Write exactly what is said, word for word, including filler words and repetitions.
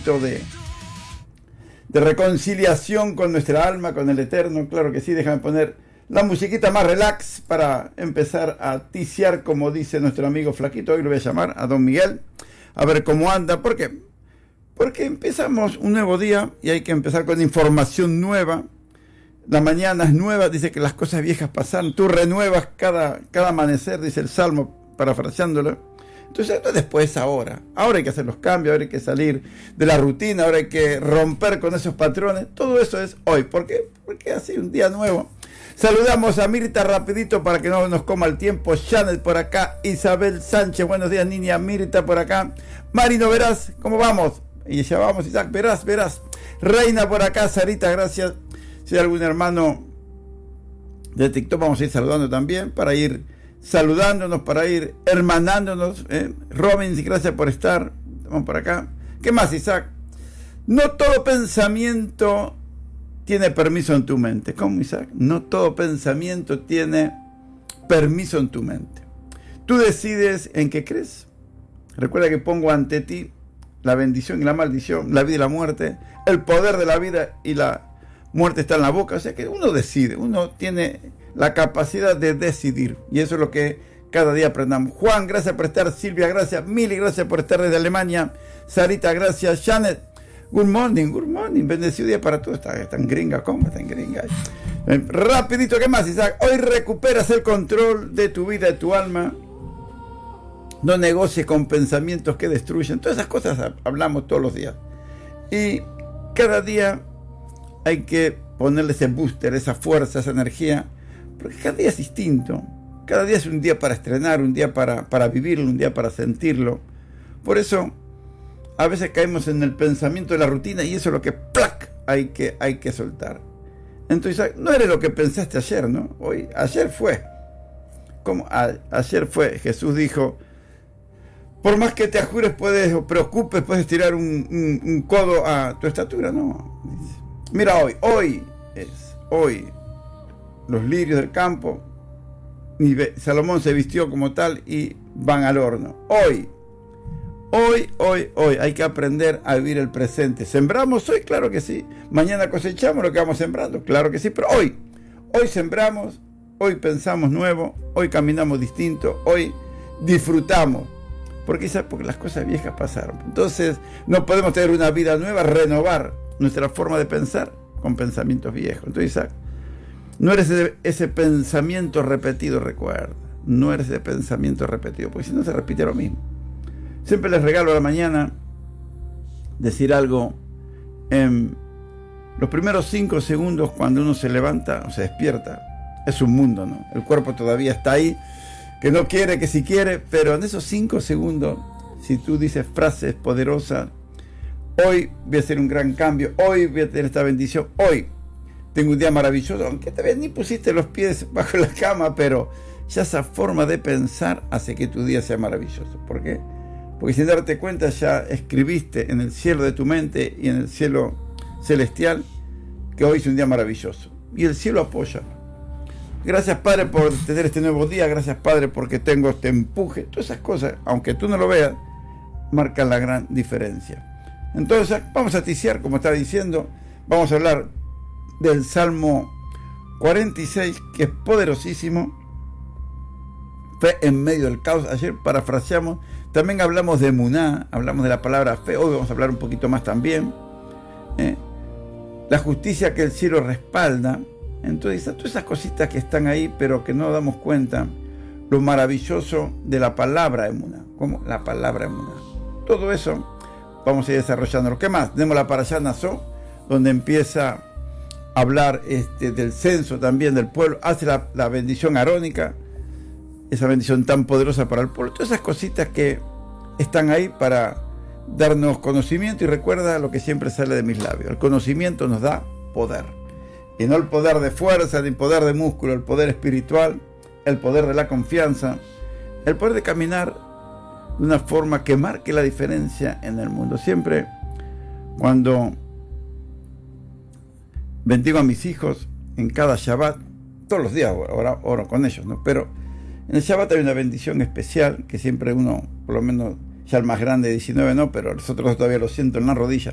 poquito de, de reconciliación con nuestra alma, con el Eterno. Claro que sí, déjame poner la musiquita más relax para empezar a ticiar, como dice nuestro amigo Flaquito. Hoy lo voy a llamar a don Miguel, a ver cómo anda. ¿Por qué? Porque empezamos un nuevo día y hay que empezar con información nueva. La mañana es nueva, dice que las cosas viejas pasan, tú renuevas cada, cada amanecer, dice el Salmo, parafraseándolo. Entonces, no después, ahora. Ahora hay que hacer los cambios, ahora hay que salir de la rutina, ahora hay que romper con esos patrones. Todo eso es hoy. ¿Por qué? Porque así, un día nuevo. Saludamos a Mirta rapidito para que no nos coma el tiempo. Janet por acá, Isabel Sánchez, buenos días niña, Mirta por acá. Marino, verás, ¿cómo vamos? Y ya vamos, Isaac, verás, verás. Reina por acá, Sarita, gracias. Si hay algún hermano de TikTok, vamos a ir saludando también, para ir saludándonos, para ir hermanándonos. ¿eh? Robin, gracias por estar. Vamos por acá. ¿Qué más, Isaac? No todo pensamiento tiene permiso en tu mente. ¿Cómo, Isaac? No todo pensamiento tiene permiso en tu mente. Tú decides en qué crees. Recuerda que pongo ante ti la bendición y la maldición, la vida y la muerte. El poder de la vida y la muerte está en la boca. O sea que uno decide, uno tiene la capacidad de decidir. Y eso es lo que cada día aprendamos. Juan, gracias por estar. Silvia, gracias. Mili, gracias por estar desde Alemania. Sarita, gracias. Janet, good morning, good morning. Bendecido día para todos. Están está gringa, ¿cómo? Están gringa. Eh, rapidito, ¿qué más, Isaac? Hoy recuperas el control de tu vida, de tu alma. No negocies con pensamientos que destruyen. Todas esas cosas hablamos todos los días. Y cada día hay que ponerle ese booster, esa fuerza, esa energía. Porque cada día es distinto. Cada día es un día para estrenar, un día para, para vivirlo, un día para sentirlo. Por eso, a veces caemos en el pensamiento de la rutina y eso es lo que ¡plac! Hay que, hay que soltar. Entonces, no eres lo que pensaste ayer, ¿no? Hoy, ayer fue. ¿Cómo? A, ayer fue. Jesús dijo, por más que te ajures puedes, o preocupes, puedes tirar un, un, un codo a tu estatura, ¿no? Mira hoy, hoy es, hoy, los lirios del campo, y Salomón se vistió como tal y van al horno. Hoy, hoy, hoy, hoy, hay que aprender a vivir el presente. ¿Sembramos hoy? Claro que sí. Mañana cosechamos lo que vamos sembrando, claro que sí, pero hoy, hoy sembramos, hoy pensamos nuevo, hoy caminamos distinto, hoy disfrutamos. Porque, porque las cosas viejas pasaron. Entonces, no podemos tener una vida nueva, renovar nuestra forma de pensar con pensamientos viejos. Entonces, Isaac, no eres ese, ese pensamiento repetido, recuerda. No eres ese pensamiento repetido, porque si no se repite lo mismo. Siempre les regalo a la mañana decir algo en los primeros cinco segundos cuando uno se levanta o se despierta. Es un mundo, ¿no? El cuerpo todavía está ahí, que no quiere, que sí quiere, pero en esos cinco segundos, si tú dices frases poderosas, hoy voy a hacer un gran cambio, hoy voy a tener esta bendición, hoy tengo un día maravilloso, aunque tal vez ni pusiste los pies bajo la cama, pero ya esa forma de pensar hace que tu día sea maravilloso. ¿Por qué? Porque sin darte cuenta ya escribiste en el cielo de tu mente y en el cielo celestial que hoy es un día maravilloso. Y el cielo apoya. Gracias, Padre, por tener este nuevo día. Gracias, Padre, porque tengo este empuje. Todas esas cosas, aunque tú no lo veas, marcan la gran diferencia. Entonces, vamos a ticiar, como estaba diciendo. Vamos a hablar del Salmo cuarenta y seis, que es poderosísimo. Fe en medio del caos. Ayer parafraseamos. También hablamos de Emuná, hablamos de la palabra fe. Hoy vamos a hablar un poquito más también. ¿Eh? La justicia que el cielo respalda. Entonces, todas esas cositas que están ahí, pero que no damos cuenta, lo maravilloso de la palabra Emuná, como la palabra Emuná. Todo eso vamos a ir desarrollando. ¿Qué más? Tenemos la parashá Nazó, donde empieza a hablar este, del censo también del pueblo, hace la, la bendición arónica, esa bendición tan poderosa para el pueblo. Todas esas cositas que están ahí para darnos conocimiento, y recuerda lo que siempre sale de mis labios: el conocimiento nos da poder. Y no el poder de fuerza, ni el poder de músculo, el poder espiritual, el poder de la confianza, el poder de caminar de una forma que marque la diferencia en el mundo. Siempre cuando bendigo a mis hijos en cada Shabbat, todos los días oro, oro con ellos, ¿no? Pero en el Shabbat hay una bendición especial que siempre uno, por lo menos ya el más grande, diecinueve no, pero los otros todavía lo siento en la rodilla.